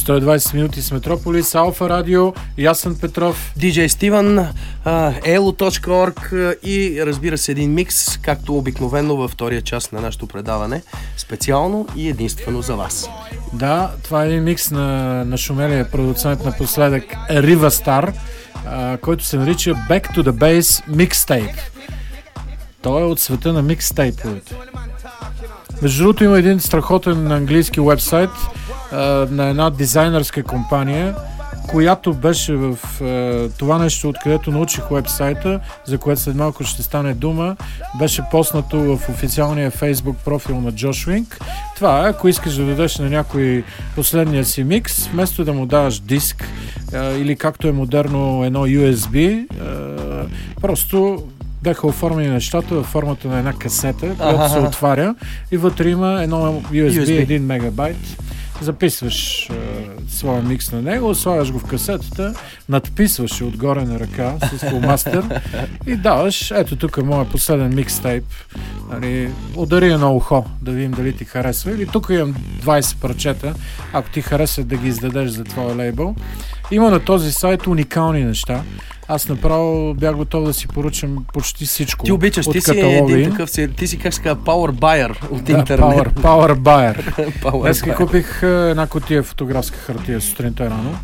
120 минути с Метрополис, Алфа Радио, Ясен Петров, DJ Стивън, elo.org и разбира се един микс, както обикновено във втория част на нашето предаване, специално и единствено за вас. Да, това е един микс на шумелия продуцент напоследък Riva Star, който се нарича Back to the Base Mixtape. Той е от света на микстейповете. Между другото има един страхотен английски уебсайт на една дизайнерска компания, която беше в това нещо, откъдето научих уебсайта, за което след малко ще стане дума, беше поснато в официалния фейсбук профил на Джош Уинк. Това е, ако искаш да дадеш на някой последния си микс, вместо да му даваш диск или както е модерно едно USB, просто бяха оформени нещата във формата на една касета, която се отваря и вътре има едно USB 1 мегабайт. Записваш своя микс на него, слагаш го в касетата, надписваш отгоре на ръка с фломастер и даваш, ето тук е моят последен микстейп. Удари едно ухо, да видим дали ти харесва. Или тук имам 20 парчета, ако ти хареса да ги издадеш за твоя лейбъл. Има на този сайт уникални неща. Аз направо бях готов да си поръчам почти всичко. Ти обичаш, ти си един такъв, ти си как се казва, power buyer от интернет. Power buyer. Днеска купих една кутия фотографска хартия сутринта рано.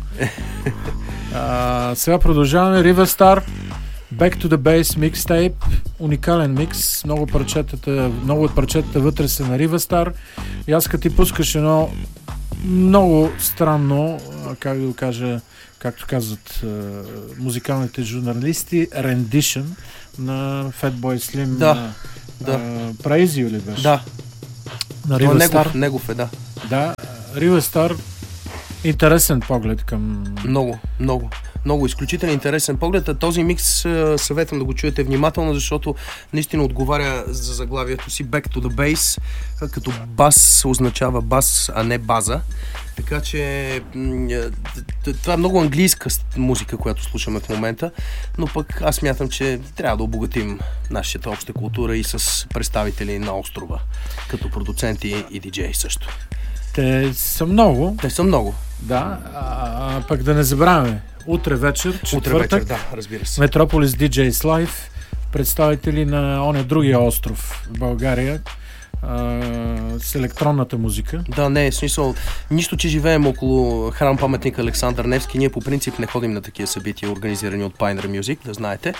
Сега продължаваме. Riva Star, Back to the Base Mixtape, уникален микс, много от парчетата вътре са на Riva Star. И аз като ти пускаш едно много странно, как да го кажа, както казват музикалните журналисти, рендишън на Fatboy Slim. Да. Праизио ли беше? Да. На Riva Star. Негов е, да. Да, Riva Star, интересен поглед към... Много изключително интересен поглед. Този микс съветвам да го чуете внимателно, защото наистина отговаря за заглавието си Back to the Base, като бас означава бас, а не база. Така че това е много английска музика, която слушаме в момента, но пък аз смятам, че трябва да обогатим нашата обща култура и с представители на острова, като продуценти и диджеи също. Те са много. Да, пък да не забравяме. Утре вечер, четвъртък, да, разбира се. Метрополис DJs Live, представители на оня другия остров в България, с електронната музика. Да, не, в смисъл, нищо, че живеем около храм паметник Александър Невски, ние по принцип не ходим на такива събития, организирани от Pioneer Music, да знаете.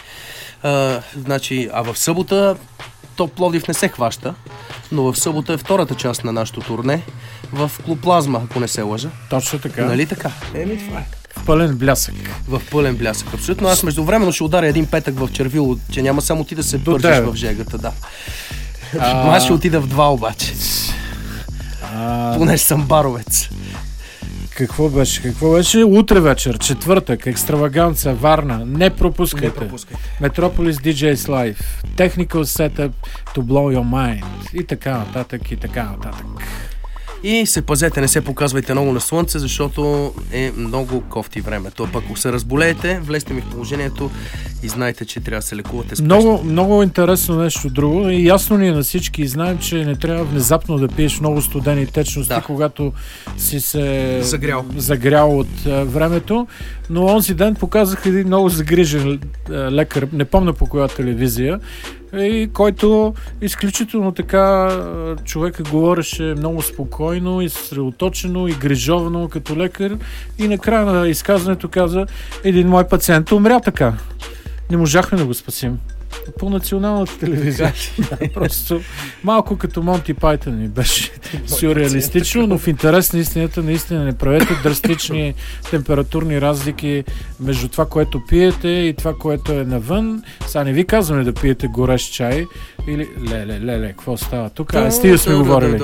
А в събота то Пловдив не се хваща, но в събота е втората част на нашото турне в Клуб Плазма, ако не се лъжа. Точно така. Нали така? Това е. В пълен блясък. В пълен блясък, абсолютно. Аз междувременно ще ударя един петък в Червило, че няма само ти да се бързиш в жегата, да. Аз ще отида в 2 обаче. Понеже съм баровец. Какво беше? Утре вечер, четвъртък, екстраваганца, Варна. Не пропускайте. Метрополис DJs Live. Technical setup to blow your mind. И така нататък. И се пазете, не се показвайте много на слънце, защото е много кофти времето. Пък ако се разболеете, влезте ми в положението и знаете, че трябва да се лекувате спешно. Много интересно нещо друго. И ясно ни е на всички и знаем, че не трябва внезапно да пиеш много студени течности, когато си се загрял от времето. Но онзи ден показах един много загрижен лекар, не помня по коя телевизия, и който изключително така човека говореше много спокойно и съсредоточено и грижовано като лекар и накрая на изказването каза: един мой пациент умря така. Не можахме да го спасим. По националната телевизия. Просто малко като Монти Пайтън ми беше сюрреалистично, но в интерес на истината наистина не правете драстични температурни разлики между това, което пиете и това, което е навън. Сега не ви казваме да пиете горещ чай или какво става тук? Стига сме говорили.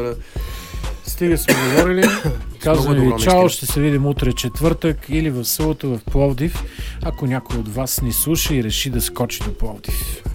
Казваме ви чао, ще се видим утре четвъртък или в събота в Пловдив, ако някой от вас ни слуша и реши да скочи до Пловдив.